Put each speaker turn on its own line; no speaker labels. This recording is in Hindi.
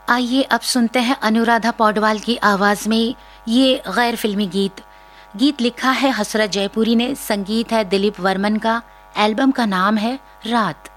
आइए अब सुनते हैं अनुराधा पौडवाल की आवाज में ये गैर फिल्मी गीत। गीत लिखा है हसरत जयपुरी ने, संगीत है दिलीप वर्मन का। एल्बम का नाम है रात।